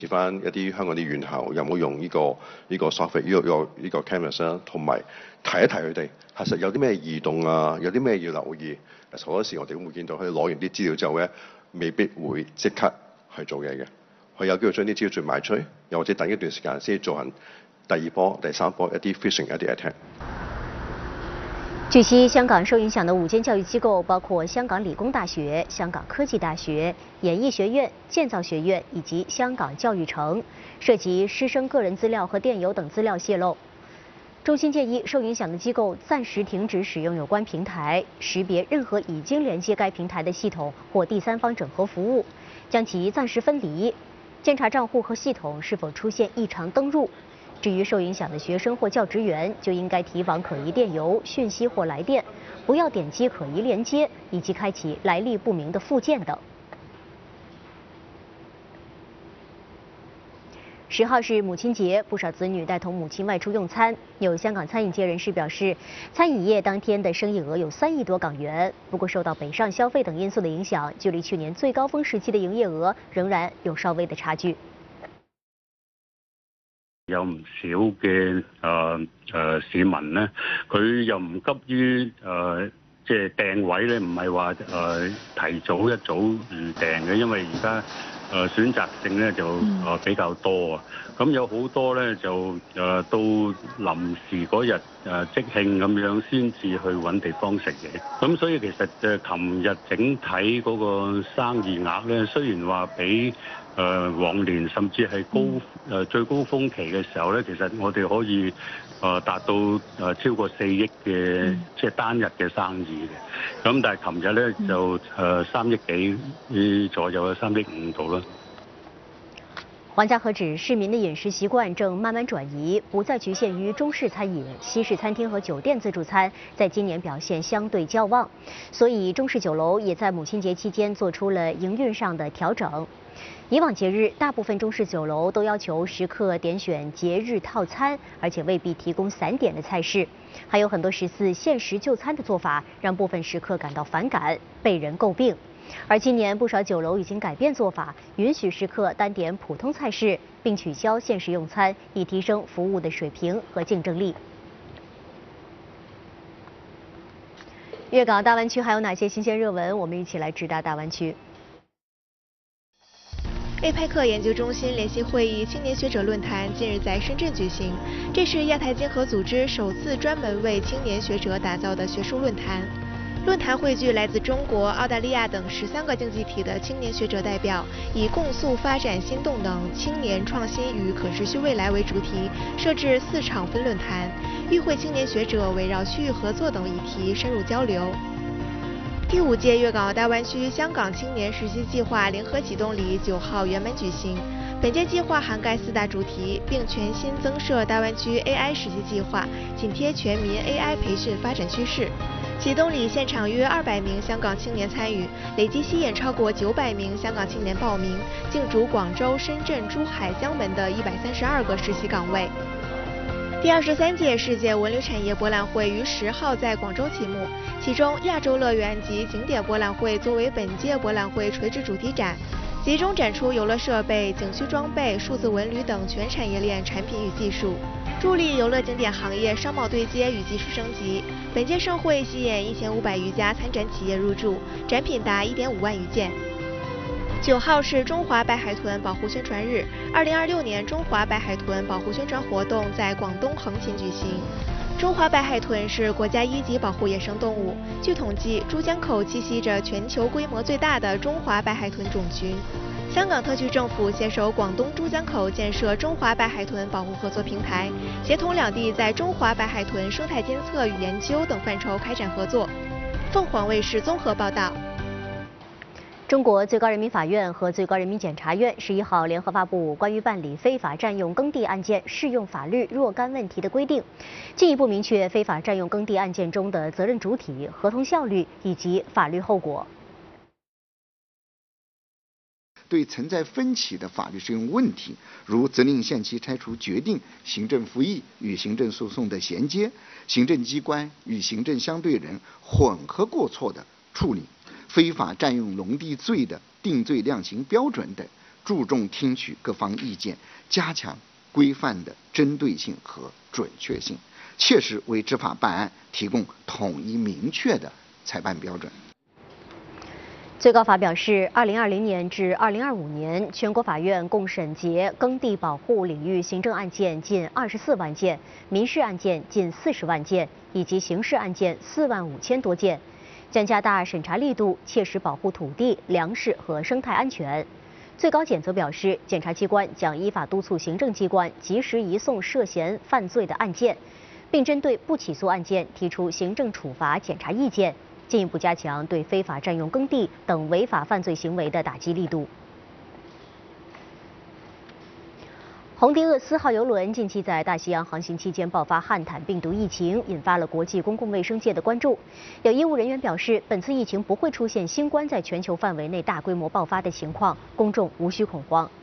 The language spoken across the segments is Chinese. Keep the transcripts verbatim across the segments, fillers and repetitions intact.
翻一啲香港啲院校有冇用呢、這個呢、這個 software 呢、這個呢、這個呢、這個 canvas 啦，同埋提一提佢哋，其實有啲咩異動啊，有啲咩要留意。好多時我哋都會見到佢攞完啲資料之後咧，未必會即刻去做嘢嘅，佢有機會將啲資料再賣出去，又或者等一段時間先進行第二波、第三波一啲 phishing 一啲 attack。 据悉，香港受影响的五间教育机构包括香港理工大学、香港科技大学、演艺学院、建造学院以及香港教育城，涉及师生个人资料和电邮等资料泄露。中心建议受影响的机构暂时停止使用有关平台，识别任何已经连接该平台的系统或第三方整合服务，将其暂时分离，检查账户和系统是否出现异常登入。至于受影响的学生或教职员，就应该提防可疑电邮、讯息或来电，不要点击可疑连接，以及开启来历不明的附件等。十号是母亲节，不少子女带同母亲外出用餐。有香港餐饮界人士表示，餐饮业当天的生意额有三亿多港元，不过受到北上消费等因素的影响，距离去年最高峰时期的营业额仍然有稍微的差距。 有唔少嘅誒誒市民咧，佢又唔急於誒、呃、即係訂位咧，唔係話誒提早一早預訂嘅，因為而家誒選擇性咧就誒、呃、比較多啊。咁有好多咧就誒、呃、到臨時嗰日誒即興咁樣先至去揾地方食嘢。咁所以其實誒琴日整體嗰個生意額咧，雖然話比誒、呃、往年甚至係高誒、呃、最高峰期嘅時候咧，其實我哋可以誒、呃、達到誒、呃、超過四億嘅、嗯、即係單日嘅生意嘅。咁但係琴日咧就誒三億幾左右，三億五度啦。 黃家和指，市民的飲食習慣正慢慢轉移，不再局限於中式餐飲，西式餐廳和酒店自助餐在今年表現相對較旺，所以中式酒樓也在母親節期間做出了營運上的調整。以往節日，大部分中式酒樓都要求食客點選節日套餐，而且未必提供散點的菜式，還有很多食肆限時就餐的做法，讓部分食客感到反感，被人詬病。而今年不少酒樓已經改變做法，允許食客單點普通菜式，並取消限時用餐，以提升服務的水平和競爭力。粵港大灣區還有哪些新鮮熱聞？我們一起來直達大灣區。 A P E C 研究中心聯席會議青年學者論壇近日在深圳舉行，這是亞太經合組織首次專門為青年學者打造的學術論壇。論壇匯聚來自中國、澳大利亞等十三個經濟體的青年學者代表，以共塑發展新動能、青年創新與可持續未來為主題，設置四場分論壇，與會青年學者圍繞區域合作等議題深入交流。第五屆粵港澳大灣區香港青年實習計劃聯合啟動禮九號圓滿舉行。本屆計劃涵蓋四大主題，並全新增設大灣區 A I 實習計劃，緊貼全民 A I 培訓發展趨勢。啟動禮現場約二百名香港青年參與，累計吸引超過九百名香港青年報名，競逐廣州、深圳、珠海、江門的一百三十二個實習崗位。第二十三屆世界文旅產業博覽會於十號在廣州啟幕，其中亞洲樂園及景點博覽會作為本屆博覽會垂直主題展，集中展出遊樂設備、景區裝備、數字文旅等全產業鏈產品與技術，助力遊樂景點行業商貿對接與技術升級。本屆盛會吸引一千五百餘家參展企業入駐，展品達一點五萬餘件。九號是中華白海豚保護宣傳日，二零二六年中華白海豚保護宣傳活動在廣東橫琴舉行。中華白海豚是國家一級保護野生動物，據統計，珠江口棲息着全球規模最大的中華白海豚種群。香港特區政府攜手廣東珠江口建設中華白海豚保護合作平台，協同兩地在中華白海豚生態監測與研究等範疇開展合作。鳳凰衛視綜合報道。 中國最高人民法院和最高人民檢察院十一號聯合發布關於辦理非法佔用耕地案件適用法律若干問題的規定，進一步明確非法佔用耕地案件中的責任主體、合同效率以及法律後果。 對存在分歧的法律適用問題，如責令限期拆除決定、行政復議與行政訴訟的銜接、行政機關與行政相對人混合過錯的處理、非法佔用農地罪的定罪量刑標準等， 注重听取各方意见，加强规范的针对性和准确性，切实为执法办案提供统一明确的裁办标准。 最高法表示，二零二零年至二零二五年，全国法院共审结耕地保护领域行政案件近二十四万件，民事案件近四十万件，以及刑事案件四万五千多件，将加大审查力度，切实保护土地、粮食和生态安全。最高检则表示，检察机关将依法督促行政机关及时移送涉嫌犯罪的案件，并针对不起诉案件提出行政处罚检察意见。进一步加强对非法占用耕地等违法犯罪行为的打击力度。红迪厄斯号邮轮近期在大西洋航行期间爆发汉坦病毒疫情，引发了国际公共卫生界的关注。有医务人员表示，本次疫情不会出现新冠在全球范围内大规模爆发的情况，公众无需恐慌。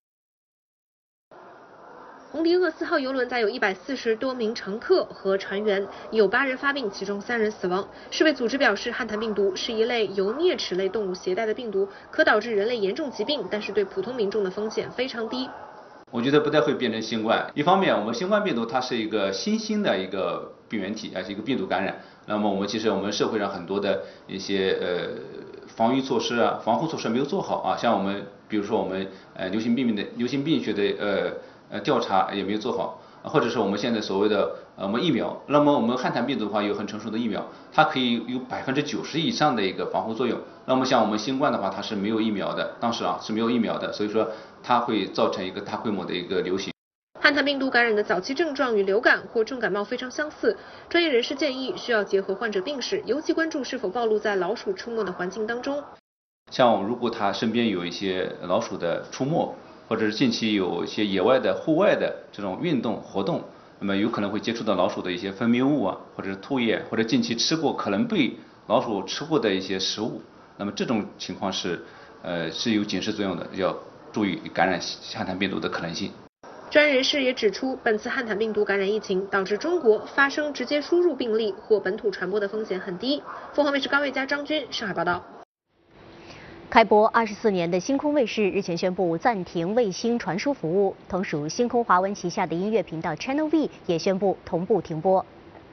红迪厄斯号邮轮载有一百四十多名乘客和船员，有八人发病，其中三人死亡。世卫组织表示，汉坦病毒是一类由啮齿类动物携带的病毒，可导致人类严重疾病，但是对普通民众的风险非常低。 我觉得不太会变成新冠。一方面，我们新冠病毒它是一个新兴的一个病原体，而是一个病毒感染。那么我们其实我们社会上很多的一些呃防御措施啊、防护措施没有做好啊，像我们比如说我们呃流行病的流行病学的呃。呃，调查也没有做好，或者是我们现在所谓的呃，我们疫苗，那么我们汉坦病毒的话有很成熟的疫苗，它可以有百分之九十以上的一个防护作用。那么像我们新冠的话，它是没有疫苗的，当时啊是没有疫苗的，所以说它会造成一个大规模的一个流行。 汉坦病毒感染的早期症状与流感或重感冒非常相似，专业人士建议需要结合患者病史，尤其关注是否暴露在老鼠出没的环境当中。 像如果他身边有一些老鼠的出没，或者是近期有一些野外的、户外的这种运动活动，那么有可能会接触到老鼠的一些分泌物啊，或者是唾液，或者近期吃过可能被老鼠吃过的一些食物，那么这种情况是呃是有警示作用的，要注意感染汉坦病毒的可能性。 专业人士也指出，本次汉坦病毒感染疫情导致中国发生直接输入病例或本土传播的风险很低。凤凰卫视高卫佳、张军上海报道。 开播二十四年的星空卫视日前宣布暂停卫星传输服务，同属星空华文旗下的音乐频道 Channel V 也宣布同步停播。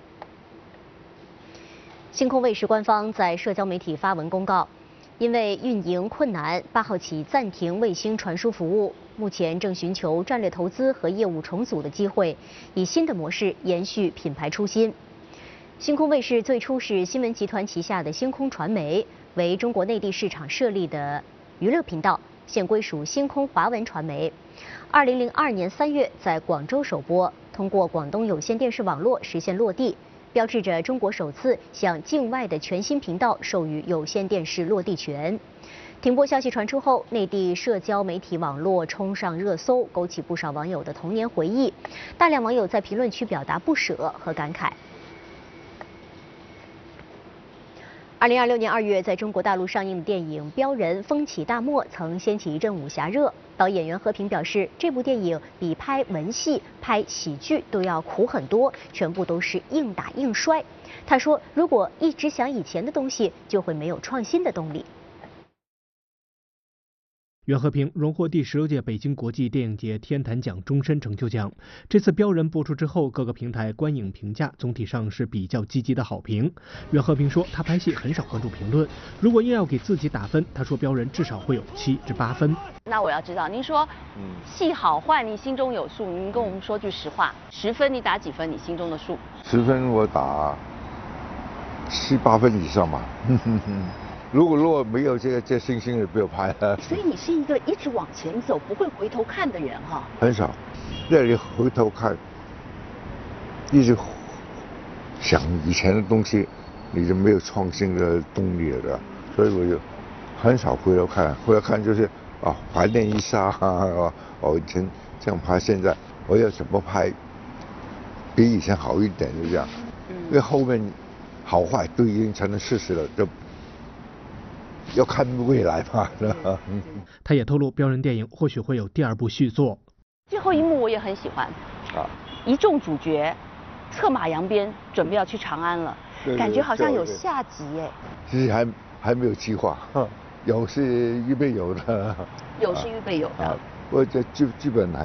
星空卫视官方在社交媒体发文公告，因为运营困难，八号起暂停卫星传输服务，目前正寻求战略投资和业务重组的机会，以新的模式延续品牌初心。星空卫视最初是新闻集团旗下的星空传媒，为中国内地市场设立的娱乐频道，现归属星空华文传媒。二零零二年三月在广州首播，通过广东有线电视网络实现落地，标志着中国首次向境外的全新频道授予有线电视落地权。停播消息传出后，内地社交媒体网络冲上热搜，勾起不少网友的童年回忆。大量网友在评论区表达不舍和感慨。二零二六年二月，在中国大陆上映的电影《镖人：风起大漠》曾掀起一阵武侠热。导演袁和平表示，这部电影比拍文戏、拍喜剧都要苦很多，全部都是硬打硬摔。他说，如果一直想以前的东西，就会没有创新的动力。 袁和平荣获第十六届北京国际电影节天坛奖终身成就奖。这次《镖人》播出之后，各个平台观影评价总体上是比较积极的好评。袁和平说，他拍戏很少关注评论，如果硬要给自己打分，他说《镖人》至少会有七至八分。 那我要知道，您说戏好坏，你心中有数，您跟我们说句实话，十分你打几分？你心中的数？ 十分我打七八分以上吧。如果如果没有这个这星星，也不要拍了。 所以你是一个一直往前走，不会回头看的人哈。 很少，那你回头看，一直想以前的东西，你就没有创新的动力了，所以我就很少回头看。回头看就是啊，怀念一下啊，哦，以前这样拍，现在我要怎么拍，比以前好一点，就这样。因为后面好坏都已经成了事实了，就。要看未来吧。 他也透露，镖人电影或许会有第二部续作。 最后一幕我也很喜欢，啊，一众主角策马扬鞭，准备要去长安了，对对对，感觉好像有下集哎。 其实还还没有计划， 有是预备有的。 有是预备有的。 啊，我这剧剧本还